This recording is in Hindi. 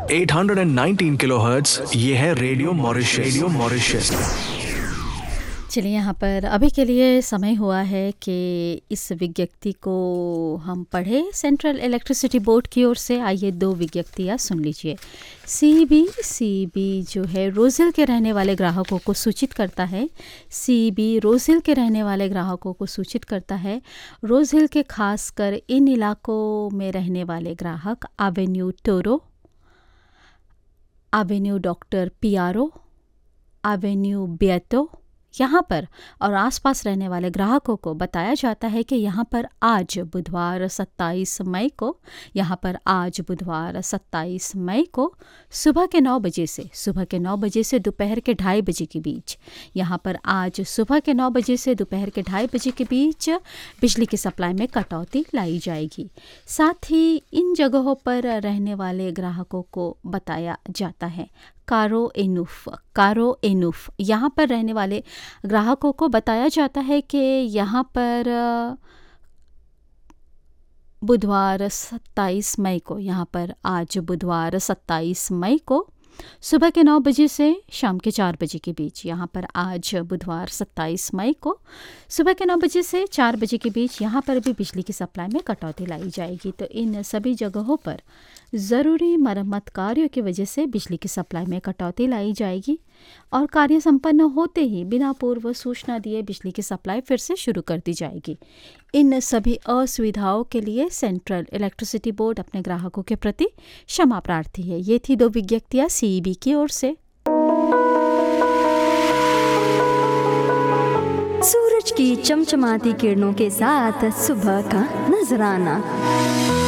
819 किलोहर्ट्ज, ये है रेडियो मॉरिशस। Radio Mauritius. चलिए, यहाँ पर अभी के लिए समय हुआ है कि इस विज्ञप्ति को हम पढ़ें सेंट्रल इलेक्ट्रिसिटी बोर्ड की ओर से। आइए 2 विज्ञप्तियाँ सुन लीजिए। सीबी जो है रोज़िल के रहने वाले ग्राहकों को सूचित करता है। सीबी रोज़िल के रहने वाले ग्राहकों को सूचित करता है। रोज़िल के खासकर इन इलाकों में रहने वाले ग्राहक Avenue Toro, Avenue doctor पियारो, Avenue बेटो यहाँ पर और आसपास रहने वाले ग्राहकों को बताया जाता है कि यहाँ पर आज बुधवार 27 मई को सुबह के 9 बजे से दोपहर के 2:30 बजे के बीच, यहाँ पर आज सुबह के 9 बजे से दोपहर के 2:30 बजे के बीच बिजली की सप्लाई में कटौती लाई जाएगी। साथ ही इन जगहों पर रहने वाले ग्राहकों को बताया जाता है। कारो एनुफ यहाँ पर रहने वाले ग्राहकों को बताया जाता है कि यहाँ पर बुधवार 27 मई को, यहाँ पर आज बुधवार 27 मई को सुबह के 9 बजे से शाम के 4 बजे के बीच, यहाँ पर आज बुधवार 27 मई को सुबह के 9 बजे से 4 बजे के बीच यहाँ पर भी बिजली की सप्लाई में कटौती लाई जाएगी। तो इन सभी जगहों पर ज़रूरी मरम्मत कार्यों की वजह से बिजली की सप्लाई में कटौती लाई जाएगी और कार्य संपन्न होते ही बिना पूर्व सूचना दिए बिजली की सप्लाई फिर से शुरू कर दी जाएगी। इन सभी असुविधाओं के लिए सेंट्रल इलेक्ट्रिसिटी बोर्ड अपने ग्राहकों के प्रति क्षमा प्रार्थी है। ये थी 2 विज्ञप्तियाँ सीईबी की ओर से। सूरज की चमचमाती किरणों के साथ सुबह का नजराना।